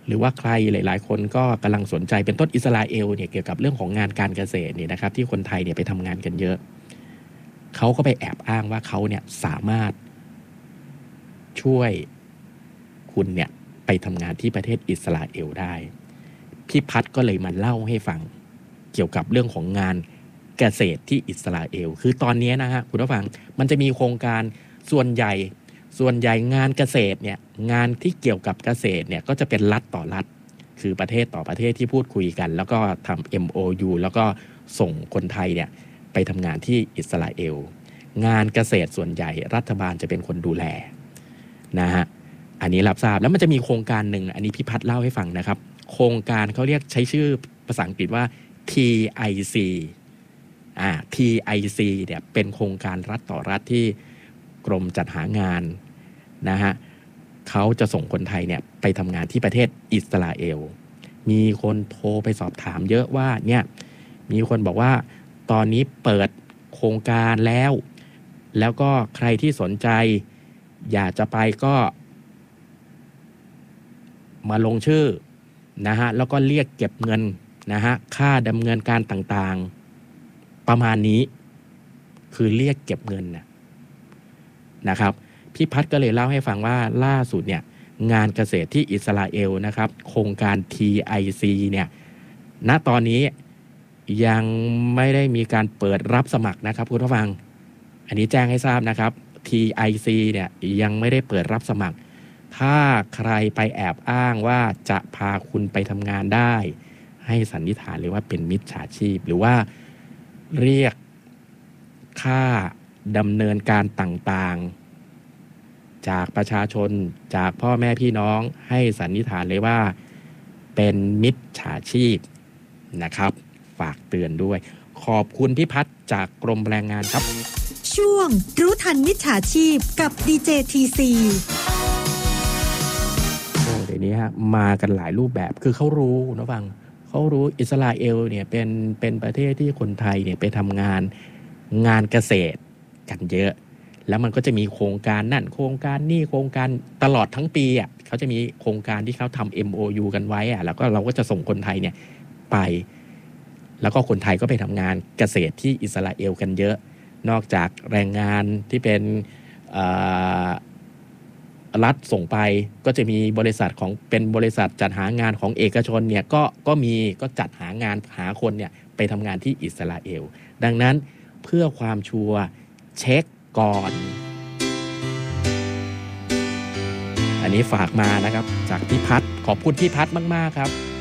หรือว่าใครหลายๆคนก็กำลังสนใจเป็นต้นอิสราเอลเนี่ยเกี่ยวกับเรื่องของงานการเกษตรเนี่ยนะครับที่คนไทยเนี่ยไปทำงานกันเยอะเขาก็ไปแอบอ้างว่าเขาเนี่ยสามารถช่วยคุณเนี่ยไปทำงานที่ประเทศอิสราเอลได้พี่พัฒน์ก็เลยมาเล่าให้ฟังเกี่ยวกับเรื่องของงานเกษตรที่อิสราเอลคือตอนนี้นะฮะคุณผู้ฟังมันจะมีโครงการส่วนใหญ่งานเกษตรเนี่ยงานที่เกี่ยวกับเกษตรเนี่ยก็จะเป็นรัฐต่อรัฐคือประเทศต่อประเทศที่พูดคุยกันแล้วก็ทำ MOU แล้วก็ส่งคนไทยเนี่ยไปทำงานที่อิสราเอลงานเกษตรส่วนใหญ่รัฐบาลจะเป็นคนดูแลนะฮะอันนี้รับทราบแล้วมันจะมีโครงการหนึ่งอันนี้พี่พัฒน์เล่าให้ฟังนะครับโครงการเขาเรียกใช้ชื่อภาษาอังกฤษว่า TIC TIC เนี่ยเป็นโครงการรัฐต่อรัฐที่กรมจัดหางานนะฮะเขาจะส่งคนไทยเนี่ยไปทำงานที่ประเทศอิสราเอลมีคนโทรไปสอบถามเยอะว่าเนี่ยมีคนบอกว่าตอนนี้เปิดโครงการแล้วก็ใครที่สนใจอยากจะไปก็มาลงชื่อนะฮะแล้วก็เรียกเก็บเงินนะฮะค่าดำเนินการต่างๆประมาณนี้คือเรียกเก็บเงินนะครับพี่พัฒน์ก็เลยเล่าให้ฟังว่าล่าสุดเนี่ยงานเกษตรที่อิสราเอลนะครับโครงการ TIC เนี่ยณตอนนี้ยังไม่ได้มีการเปิดรับสมัครนะครับคุณผู้ฟังอันนี้แจ้งให้ทราบนะครับ TIC เนี่ยยังไม่ได้เปิดรับสมัครถ้าใครไปแอบอ้างว่าจะพาคุณไปทำงานได้ให้สันนิษฐานเลยว่าเป็นมิจฉาชีพหรือว่าเรียกค่าดำเนินการต่างๆจากประชาชนจากพ่อแม่พี่น้องให้สันนิษฐานเลยว่าเป็นมิจฉาชีพนะครับฝากเตือนด้วยขอบคุณพี่พัฒน์จากกรมแรงงานครับช่วงรู้ทันมิจฉาชีพกับ DJTC เดี๋ยวนี้ฮะมากันหลายรูปแบบคือเขารู้นะฟังเขารู้อิสราเอลเนี่ยเป็นประเทศที่คนไทยเนี่ยไปทำงานเกษตรกันเยอะแล้วมันก็จะมีโครงการนั่นโครงการนี่โครงการตลอดทั้งปีอ่ะเขาจะมีโครงการที่เขาทำ MOU กันไว้อ่ะแล้วก็เราก็จะส่งคนไทยเนี่ยไปแล้วก็คนไทยก็ไปทำงานเกษตรที่อิสราเอลกันเยอะนอกจากแรงงานที่เป็นรัฐส่งไปก็จะมีบริษัทของเป็นบริษัทจัดหางานของเอกชนเนี่ยก็จัดหางานหาคนเนี่ยไปทำงานที่อิสราเอลดังนั้นเพื่อความชัวร์เช็คก่อนอันนี้ฝากมานะครับจากพี่พัฒน์ขอบคุณพี่พัฒน์มากๆครับ